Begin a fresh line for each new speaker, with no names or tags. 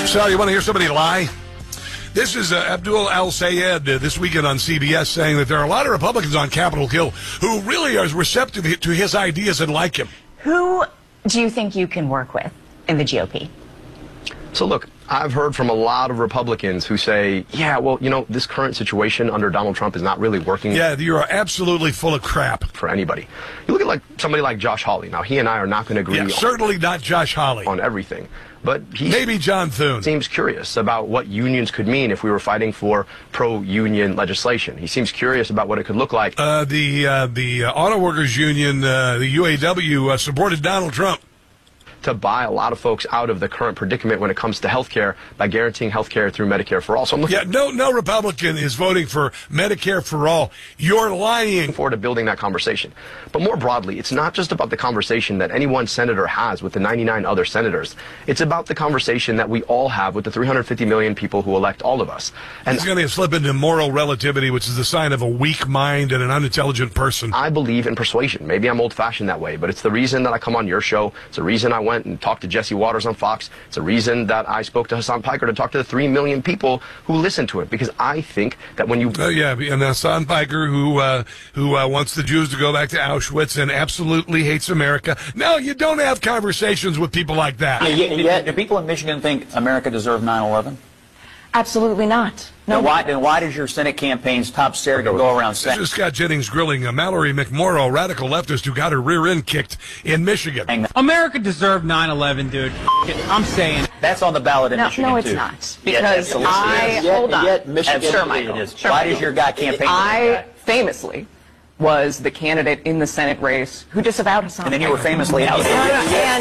So you want to hear somebody lie? This is Abdul Al-Sayed this weekend on CBS saying that there are a lot of Republicans on Capitol Hill who really are receptive to his ideas and like him.
Who do you think you can work with in the GOP?
So look, I've heard from a lot of Republicans who say, yeah, well, you know, this current situation under Donald Trump is not really working.
Yeah, you're absolutely full of crap.
For anybody. You look at somebody like Josh Hawley. Now, he and I are not going to agree
certainly not Josh Hawley
on everything. But he
maybe John Thune
seems curious about what unions could mean if we were fighting for pro-union legislation. He seems curious about what it could look like.
The Auto Workers Union, the UAW, supported Donald Trump
to buy a lot of folks out of the current predicament when it comes to health care by guaranteeing health care through Medicare for all. So
no Republican is voting for Medicare for all. You're lying.
Looking forward to building that conversation. But more broadly, it's not just about the conversation that any one senator has with the 99 other senators. It's about the conversation that we all have with the 350 million people who elect all of us. And
he's going to slip into moral relativity, which is the sign of a weak mind and an unintelligent person.
I believe in persuasion. Maybe I'm old-fashioned that way, but it's the reason that I come on your show. It's the reason I went and talked to Jesse Waters on Fox. It's the reason that I spoke to Hassan Piker to talk to the 3 million people who listen to it, because I think that when you...
and Hassan Piker, who wants the Jews to go back to Auschwitz and absolutely hates America. No, you don't have conversations with people like that.
Do people in Michigan think America deserved 9/11?
Absolutely not. No.
Then why does your Senate campaign's top surrogate go around saying...
This is Scott Jennings grilling Mallory McMorrow, radical leftist who got her rear end kicked in Michigan.
America deserved 9/11, dude. I'm saying.
That's on the ballot in Michigan,
No, it's
too.
not. Because hold on.
Sure, Michael. Why does your guy campaign?
I famously was the candidate in the Senate race who disavowed Hassan.
And then you were famously out.